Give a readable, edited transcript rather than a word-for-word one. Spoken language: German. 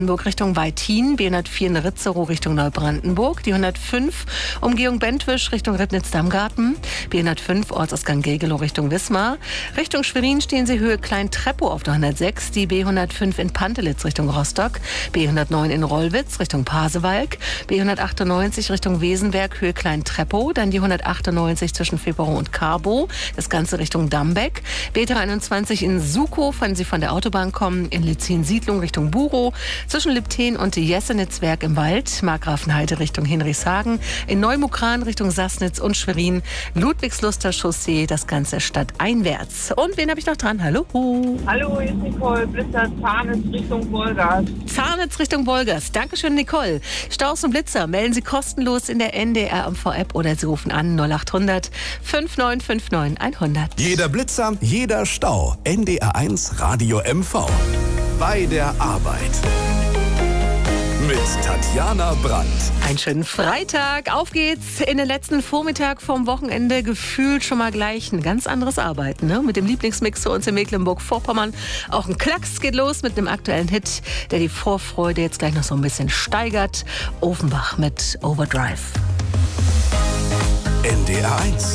Richtung Weithin, B104 in Ritzerow Richtung Neubrandenburg, die 105 Umgehung Bentwisch Richtung Ribnitz-Dammgarten, B105 Ortsausgang Gegelow Richtung Wismar, Richtung Schwerin stehen Sie Höhe Klein-Treppow auf der 106, die B105 in Pantelitz Richtung Rostock, B109 in Rollwitz Richtung Pasewalk, B198 Richtung Wesenberg Höhe Klein-Treppow, dann die 198 zwischen Febero und Carbo, das Ganze Richtung Dambeck, B321 in Sukow, wenn Sie von der Autobahn kommen, in Litzin-Siedlung Richtung Burow, zwischen Lipten und Jesenitzwerk im Wald, Markgrafenheide Richtung Hinrichshagen, in Neumukran Richtung Sassnitz und Schwerin, Ludwigsluster Chaussee, das Ganze stadteinwärts. Und wen habe ich noch dran? Hallo? Hallo, hier ist Nicole, Blitzer, Zarnitz Richtung Wolgast. Zarnitz Richtung Wolgast. Dankeschön, Nicole. Staus und Blitzer melden Sie kostenlos in der NDR MV-App oder Sie rufen an 0800 5959 100. Jeder Blitzer, jeder Stau. NDR1 Radio MV. Bei der Arbeit. Mit Tatjana Brandt. Einen schönen Freitag. Auf geht's in den letzten Vormittag vom Wochenende. Gefühlt schon mal gleich ein ganz anderes Arbeiten. Ne? Mit dem Lieblingsmix für uns in Mecklenburg-Vorpommern. Auch ein Klacks geht los mit einem aktuellen Hit, der die Vorfreude jetzt gleich noch so ein bisschen steigert. Ofenbach mit Overdrive. NDR1.